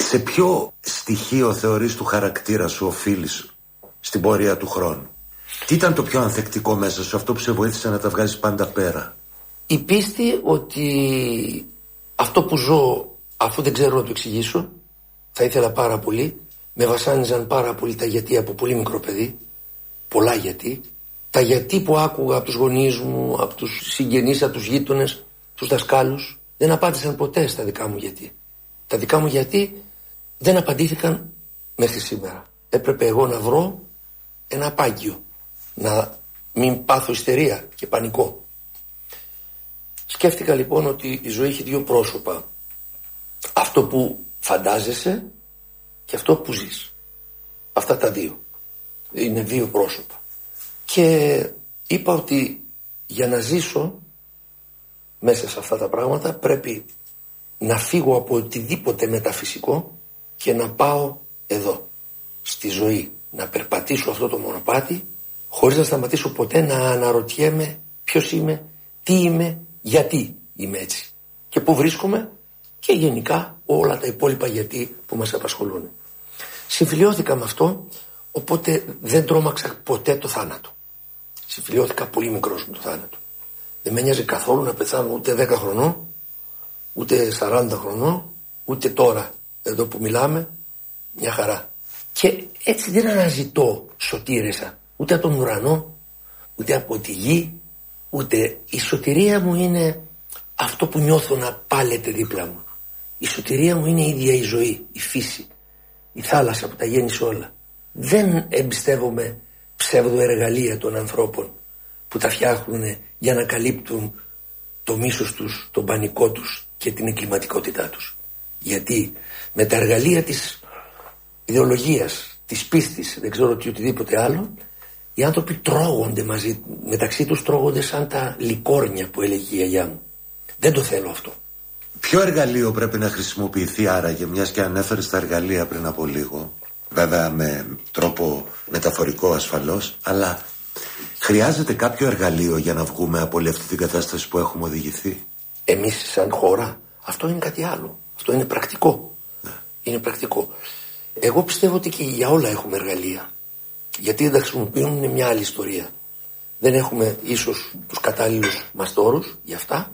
Σε ποιο στοιχείο θεωρείς του χαρακτήρα σου οφείλεις στην πορεία του χρόνου? Τι ήταν το πιο ανθεκτικό μέσα σου, αυτό που σε βοήθησε να τα βγάζεις πάντα πέρα? Η πίστη ότι αυτό που ζω, αφού δεν ξέρω να το εξηγήσω, θα ήθελα πάρα πολύ. Με βασάνιζαν πάρα πολύ τα γιατί από πολύ μικρό παιδί. Πολλά γιατί. Τα γιατί που άκουγα από τους γονείς μου, από τους συγγενείς, από τους γείτονες, τους δασκάλους, δεν απάντησαν ποτέ στα δικά μου γιατί. Τα δικά μου γιατί δεν απαντήθηκαν μέχρι σήμερα. Έπρεπε εγώ να βρω ένα απάγγιο, να μην πάθω ιστερία και πανικό. Σκέφτηκα λοιπόν ότι η ζωή έχει δύο πρόσωπα. Αυτό που φαντάζεσαι και αυτό που ζεις. Αυτά τα δύο. Είναι δύο πρόσωπα. Και είπα ότι για να ζήσω μέσα σε αυτά τα πράγματα πρέπει να φύγω από οτιδήποτε μεταφυσικό και να πάω εδώ, στη ζωή. Να περπατήσω αυτό το μονοπάτι χωρίς να σταματήσω ποτέ να αναρωτιέμαι ποιος είμαι, τι είμαι, γιατί είμαι έτσι και πού βρίσκομαι και γενικά όλα τα υπόλοιπα γιατί που μας απασχολούν. Συμφιλιώθηκα με αυτό, οπότε δεν τρόμαξα ποτέ το θάνατο. Συμφιλιώθηκα πολύ μικρός με το θάνατο. Δεν με νοιάζει καθόλου να πεθάνω ούτε 10 χρονών, ούτε 40 χρονών, ούτε τώρα εδώ που μιλάμε, μια χαρά. Και έτσι δεν αναζητώ σωτήρεσα ούτε από τον ουρανό, ούτε από τη γη, ούτε η σωτηρία μου είναι αυτό που νιώθω να πάλεται δίπλα μου. Η σωτηρία μου είναι η ίδια η ζωή, η φύση, η θάλασσα που τα γέννησε όλα. Δεν εμπιστεύομαι ψευδοεργαλεία των ανθρώπων που τα φτιάχνουν για να καλύπτουν το μίσος τους, τον πανικό τους και την εγκληματικότητά τους. Γιατί με τα εργαλεία της ιδεολογίας, της πίστης, δεν ξέρω τι οτιδήποτε άλλο, οι άνθρωποι τρώγονται μαζί, μεταξύ τους τρώγονται σαν τα λικόρνια που έλεγε η γιαγιά μου. Δεν το θέλω αυτό. Ποιο εργαλείο πρέπει να χρησιμοποιηθεί άραγε, μιας και ανέφερες τα εργαλεία πριν από λίγο, βέβαια με τρόπο μεταφορικό ασφαλώς, αλλά χρειάζεται κάποιο εργαλείο για να βγούμε από όλη αυτή την κατάσταση που έχουμε οδηγηθεί? Εμείς σαν χώρα, αυτό είναι κάτι άλλο. Αυτό είναι πρακτικό. Ναι. Είναι πρακτικό. Εγώ πιστεύω ότι και για όλα έχουμε εργαλεία. Γιατί δεν τα χρησιμοποιούν είναι μια άλλη ιστορία. Δεν έχουμε ίσως τους κατάλληλους μαστόρους για αυτά.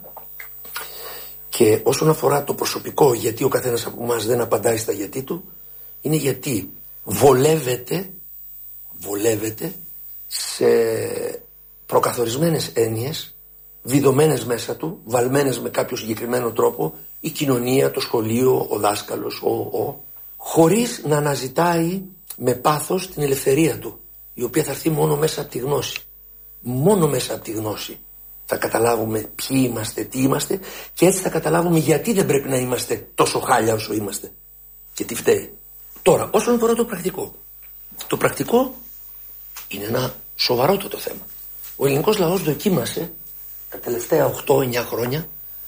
Και όσον αφορά το προσωπικό, γιατί ο καθένας από εμάς δεν απαντάει στα γιατί του, είναι γιατί βολεύεται σε προκαθορισμένες έννοιες, βιδωμένες μέσα του, βαλμένες με κάποιο συγκεκριμένο τρόπο, η κοινωνία, το σχολείο, ο δάσκαλος, χωρίς να αναζητάει με πάθος την ελευθερία του, η οποία θα έρθει μόνο μέσα από τη γνώση. Μόνο μέσα από τη γνώση θα καταλάβουμε ποιοι είμαστε, τι είμαστε, και έτσι θα καταλάβουμε γιατί δεν πρέπει να είμαστε τόσο χάλια όσο είμαστε και τι φταίει. Τώρα, όσον αφορά το πρακτικό, το πρακτικό είναι ένα σοβαρότατο θέμα. Ο ελληνικός λαός δοκίμασε τα τελευταία 8-9 χρόνια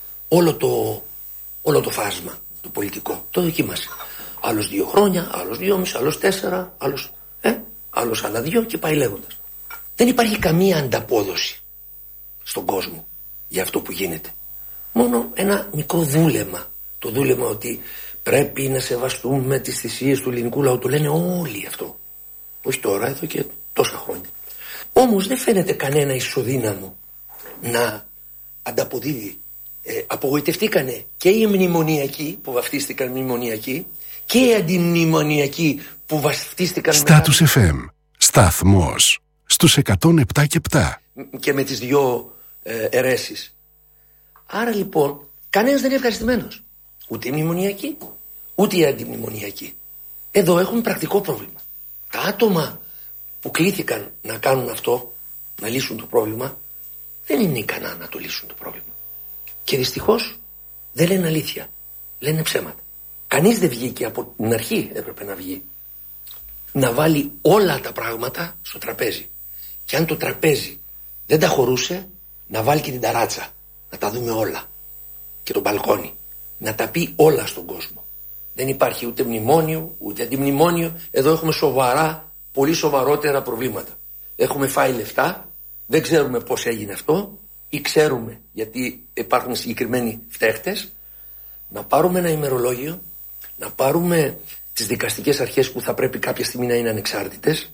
όλο το φάσμα το πολιτικό. Το δοκίμασε. Άλλος 2 χρόνια, άλλος 2,5, άλλος 4, άλλος άλλα 2 και πάει λέγοντας. Δεν υπάρχει καμία ανταπόδοση στον κόσμο για αυτό που γίνεται. Μόνο ένα μικρό δούλεμα. Το δούλεμα ότι πρέπει να σεβαστούμε τις θυσίες του ελληνικού λαού. Το λένε όλοι αυτό. Όχι τώρα, εδώ και τόσα χρόνια. Όμως δεν φαίνεται κανένα ισοδύναμο να ανταποδίδει. Απογοητευτήκανε και οι μνημονιακοί που βαφτίστηκαν μνημονιακοί και οι αντιμνημονιακοί που βαφτίστηκαν Στάτους FM, σταθμός στους 107 και 7. Και με τις δυο αιρέσεις. Άρα λοιπόν κανένας δεν είναι ευχαριστημένος. Ούτε οι μνημονιακοί, ούτε οι αντιμνημονιακοί. Εδώ έχουμε πρακτικό πρόβλημα. Τα άτομα που κλήθηκαν να κάνουν αυτό, να λύσουν το πρόβλημα, δεν είναι ικανά να το λύσουν το πρόβλημα. Και δυστυχώς δεν λένε αλήθεια. Λένε ψέματα. Κανείς δεν βγήκε από την αρχή, έπρεπε να βγει. Να βάλει όλα τα πράγματα στο τραπέζι. Και αν το τραπέζι δεν τα χωρούσε, να βάλει και την ταράτσα. Να τα δούμε όλα. Και το μπαλκόνι. Να τα πει όλα στον κόσμο. Δεν υπάρχει ούτε μνημόνιο, ούτε αντιμνημόνιο. Εδώ έχουμε σοβαρά, πολύ σοβαρότερα προβλήματα. Έχουμε φάει λεφτά, δεν ξέρουμε πώς έγινε αυτό, ή ξέρουμε γιατί υπάρχουν συγκεκριμένοι φταίχτες. Να πάρουμε ένα ημερολόγιο, να πάρουμε τις δικαστικές αρχές που θα πρέπει κάποια στιγμή να είναι ανεξάρτητες,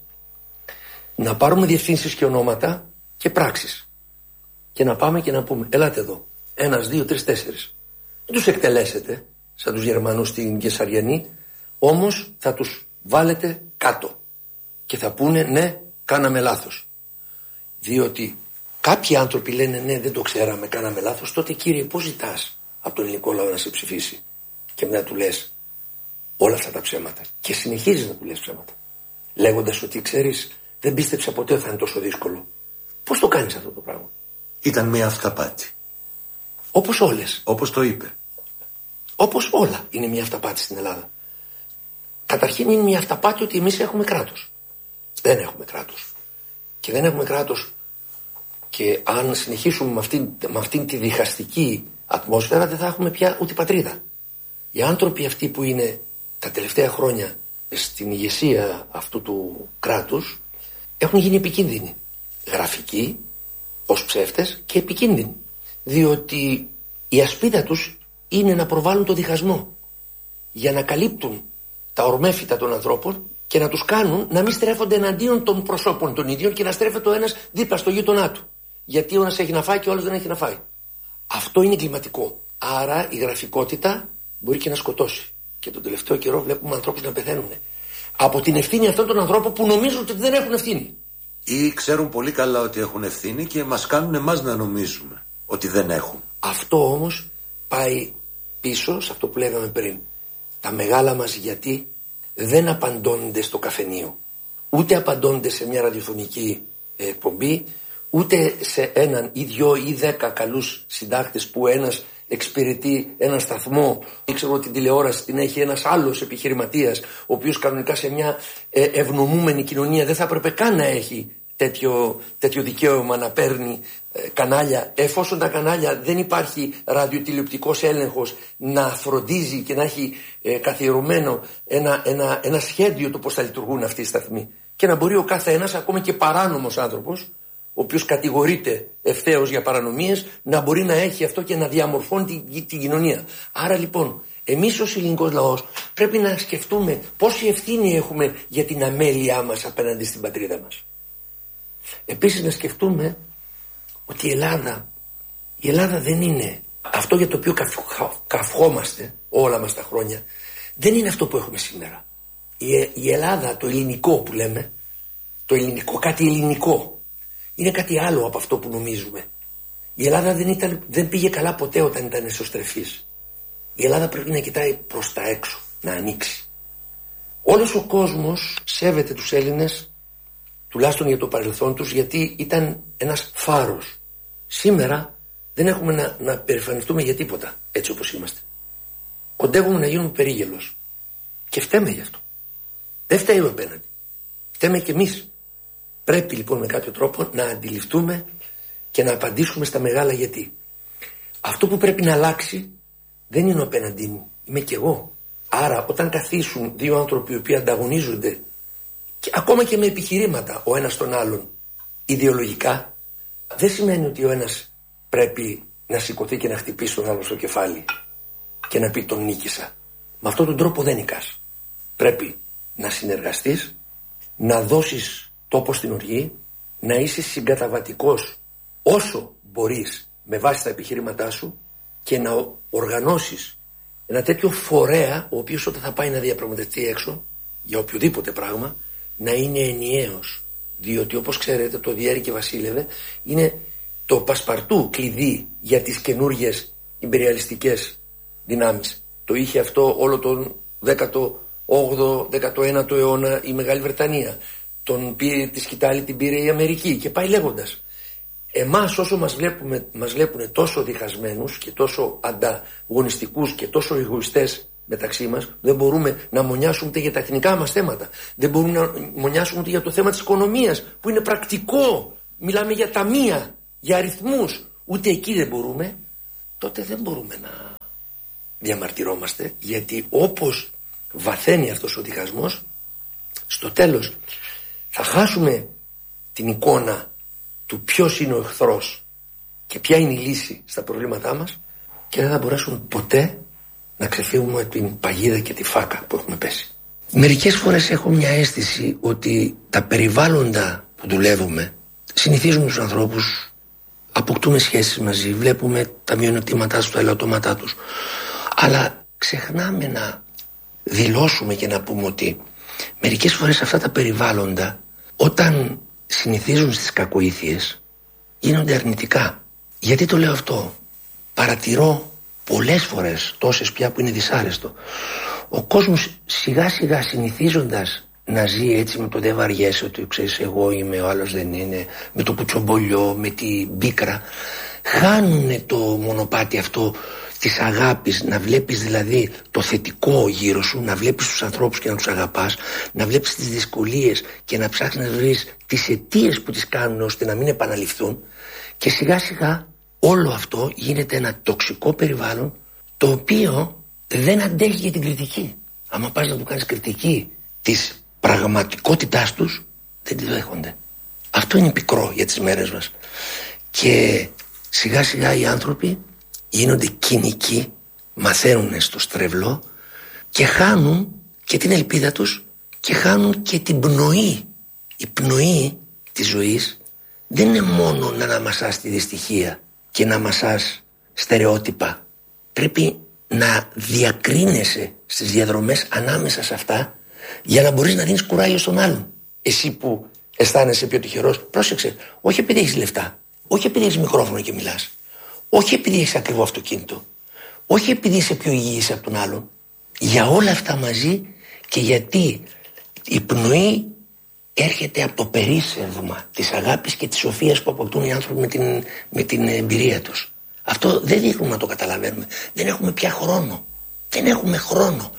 να πάρουμε διευθύνσεις και ονόματα και πράξεις και να πάμε και να πούμε ελάτε εδώ, 1, 2, 3, 4. Δεν τους εκτελέσετε σαν τους Γερμανούς στην Κεσαριανή, όμως θα τους βάλετε κάτω και θα πούνε ναι, κάναμε λάθος. Διότι κάποιοι άνθρωποι λένε ναι, δεν το ξέραμε, κάναμε λάθος. Τότε κύριε, πώς ζητάς από τον ελληνικό λαό να σε ψηφίσει και μετά του λες όλα αυτά τα ψέματα και συνεχίζεις να του λες ψέματα λέγοντας ότι ξέρεις, δεν πίστεψα ποτέ ότι θα είναι τόσο δύσκολο. Πώς το κάνεις αυτό το πράγμα? Ήταν μια αυταπάτη. Όπως όλες. Όπως το είπε. Όπως όλα είναι μια αυταπάτη στην Ελλάδα. Καταρχήν είναι μια αυταπάτη ότι εμείς έχουμε κράτος. Δεν έχουμε κράτος. Και δεν έχουμε κράτος. Και αν συνεχίσουμε με αυτήν τη διχαστική ατμόσφαιρα, δεν θα έχουμε πια ούτε πατρίδα. Οι άνθρωποι αυτοί που είναι τα τελευταία χρόνια στην ηγεσία αυτού του κράτους έχουν γίνει επικίνδυνοι. Γραφικοί, ως ψεύτες και επικίνδυνοι. Διότι η ασπίδα τους είναι να προβάλλουν το διχασμό για να καλύπτουν τα ορμέφυτα των ανθρώπων και να τους κάνουν να μην στρέφονται εναντίον των προσώπων των ίδιων και να στρέφεται ο ένας δίπλα στο γείτονά του. Γιατί ο ένας έχει να φάει και ο άλλος δεν έχει να φάει. Αυτό είναι εγκληματικό. Άρα η γραφικότητα μπορεί και να σκοτώσει. Και τον τελευταίο καιρό βλέπουμε ανθρώπους να πεθαίνουν από την ευθύνη αυτών των ανθρώπων που νομίζουν ότι δεν έχουν ευθύνη. Ή ξέρουν πολύ καλά ότι έχουν ευθύνη και μας κάνουν εμάς να νομίζουμε ότι δεν έχουν. Αυτό όμως πάει πίσω σε αυτό που λέγαμε πριν. Τα μεγάλα μας γιατί δεν απαντώνται στο καφενείο. Ούτε απαντώνται σε μια ραδιοφωνική εκπομπή, ούτε σε έναν ή 2 ή 10 καλούς συντάκτες που ένας εξυπηρετεί έναν σταθμό ή ξέρω την τηλεόραση την έχει ένας άλλος επιχειρηματίας, ο οποίος κανονικά σε μια ευνομούμενη κοινωνία δεν θα έπρεπε καν να έχει τέτοιο δικαίωμα να παίρνει κανάλια, εφόσον τα κανάλια δεν υπάρχει ραδιοτηλεοπτικός έλεγχος να φροντίζει και να έχει καθιερωμένο ένα σχέδιο του πώς θα λειτουργούν αυτοί οι σταθμοί και να μπορεί ο κάθε ένας, ακόμα και παράνομος άνθρωπος, ο οποίος κατηγορείται ευθέως για παρανομίες, να μπορεί να έχει αυτό και να διαμορφώνει την κοινωνία. Άρα λοιπόν εμείς ως ελληνικός λαός πρέπει να σκεφτούμε πόση ευθύνη έχουμε για την αμέλειά μας απέναντι στην πατρίδα μας. Επίσης να σκεφτούμε ότι η Ελλάδα δεν είναι αυτό για το οποίο καυχόμαστε όλα μας τα χρόνια, δεν είναι αυτό που έχουμε σήμερα. Η Ελλάδα, το ελληνικό που λέμε, το ελληνικό, κάτι ελληνικό, είναι κάτι άλλο από αυτό που νομίζουμε. Η Ελλάδα δεν πήγε καλά ποτέ όταν ήταν εσωστρεφής. Η Ελλάδα πρέπει να κοιτάει προς τα έξω, να ανοίξει. Όλος ο κόσμος σέβεται τους Έλληνες, τουλάχιστον για το παρελθόν τους, γιατί ήταν ένας φάρος. Σήμερα δεν έχουμε να περηφανευτούμε για τίποτα έτσι όπως είμαστε. Κοντεύουμε να γίνουμε περίγελος. Και φταίμε γι' αυτό. Δεν φταίει ο απέναντι. Φταίμε κι εμείς. Πρέπει λοιπόν με κάποιο τρόπο να αντιληφθούμε και να απαντήσουμε στα μεγάλα γιατί. Αυτό που πρέπει να αλλάξει δεν είναι ο απέναντί μου, είμαι κι εγώ. Άρα όταν καθίσουν δύο άνθρωποι οι οποίοι ανταγωνίζονται και ακόμα και με επιχειρήματα ο ένας τον άλλον ιδεολογικά, δεν σημαίνει ότι ο ένας πρέπει να σηκωθεί και να χτυπήσει τον άλλο στο κεφάλι και να πει τον νίκησα. Με αυτόν τον τρόπο δεν νικάς. Πρέπει να συνεργαστείς, να δώσεις τόπο στην οργή, να είσαι συγκαταβατικός όσο μπορείς με βάση τα επιχειρήματά σου και να οργανώσεις ένα τέτοιο φορέα ο οποίος όταν θα πάει να διαπραγματευτεί έξω για οποιοδήποτε πράγμα να είναι ενιαίος, διότι όπως ξέρετε το διέρη και βασίλευε είναι το πασπαρτού κλειδί για τις καινούργιες ιμπεριαλιστικές δυνάμεις. Το είχε αυτό όλο τον 18ο, 19ο αιώνα η Μεγάλη Βρετανία. Τη σκητάλη την πήρε η Αμερική και πάει λέγοντας. Εμάς όσο μας βλέπουν τόσο διχασμένους και τόσο ανταγωνιστικούς και τόσο εγωιστές μεταξύ μας, δεν μπορούμε να μονιάσουμε ούτε για τα εθνικά μας θέματα. Δεν μπορούμε να μονιάσουμε ούτε για το θέμα της οικονομίας που είναι πρακτικό. Μιλάμε για ταμεία, για αριθμούς. Ούτε εκεί δεν μπορούμε. Τότε δεν μπορούμε να διαμαρτυρόμαστε, γιατί όπως βαθαίνει αυτός ο διχασμός, στο τέλος θα χάσουμε την εικόνα του ποιος είναι ο εχθρός και ποια είναι η λύση στα προβλήματά μας και δεν θα μπορέσουμε ποτέ να ξεφύγουμε την παγίδα και τη φάκα που έχουμε πέσει. Μερικές φορές έχω μια αίσθηση ότι τα περιβάλλοντα που δουλεύουμε συνηθίζουν τους ανθρώπους, αποκτούμε σχέσεις μαζί, βλέπουμε τα μειονεκτήματά τους, τα ελαττώματά τους, αλλά ξεχνάμε να δηλώσουμε και να πούμε ότι μερικές φορές αυτά τα περιβάλλοντα, όταν συνηθίζουν στις κακοήθειες, γίνονται αρνητικά. Γιατί το λέω αυτό? Παρατηρώ πολλές φορές, τόσες πια που είναι δυσάρεστο, ο κόσμος σιγά σιγά συνηθίζοντας να ζει έτσι με το δεν βαριέσαι, ότι ξέρεις εγώ είμαι, ο άλλος δεν είναι, με το κουτσομπολιό, με την μπίκρα, χάνουν το μονοπάτι αυτό της αγάπης, να βλέπεις δηλαδή το θετικό γύρω σου, να βλέπεις τους ανθρώπους και να τους αγαπάς, να βλέπεις τις δυσκολίες και να ψάχνεις να βρεις τις αιτίες που τις κάνουν ώστε να μην επαναληφθούν, και σιγά σιγά όλο αυτό γίνεται ένα τοξικό περιβάλλον, το οποίο δεν αντέχει για την κριτική. Άμα πας να του κάνεις κριτική της πραγματικότητάς τους, δεν τη δέχονται. Αυτό είναι πικρό για τις μέρες μας. Και σιγά σιγά οι άνθρωποι γίνονται κοινικοί, μαθαίνουν στο στρεβλό και χάνουν και την ελπίδα τους και χάνουν και την πνοή. Η πνοή της ζωής δεν είναι μόνο να αναμασάς τη δυστυχία και να μασάς στερεότυπα. Πρέπει να διακρίνεσαι στις διαδρομές ανάμεσα σε αυτά για να μπορείς να δίνεις κουράγιο στον άλλον. Εσύ που αισθάνεσαι πιο τυχερός, πρόσεξε, όχι επειδή έχεις λεφτά, όχι επειδή έχεις μικρόφωνο και μιλάς, όχι επειδή έχεις ακριβό αυτοκίνητο, όχι επειδή είσαι πιο υγιής από τον άλλον, για όλα αυτά μαζί, και γιατί η πνοή έρχεται από το περίσσευμα της αγάπης και της σοφίας που αποκτούν οι άνθρωποι με την εμπειρία τους. Αυτό δεν δείχνουμε να το καταλαβαίνουμε. Δεν έχουμε πια χρόνο. Δεν έχουμε χρόνο.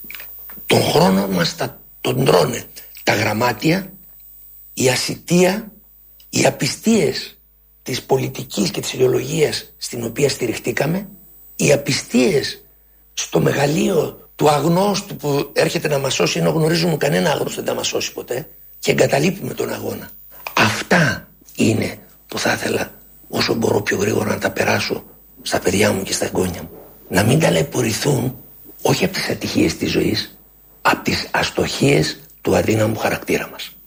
Τον χρόνο μας τον τρώνε τα γραμμάτια, η ασιτεία, οι απιστίες της πολιτικής και της ιδεολογίας στην οποία στηριχτήκαμε, οι απιστίες στο μεγαλείο του αγνώστου που έρχεται να μας σώσει, ενώ γνωρίζουμε κανένα άγνωστο δεν θα μας σώσει ποτέ, και εγκαταλείπουμε τον αγώνα. Αυτά είναι που θα ήθελα όσο μπορώ πιο γρήγορα να τα περάσω στα παιδιά μου και στα εγγόνια μου. Να μην ταλαιπωρηθούν όχι από τις ατυχίες της ζωής, από τις αστοχίες του αδύναμου χαρακτήρα μας.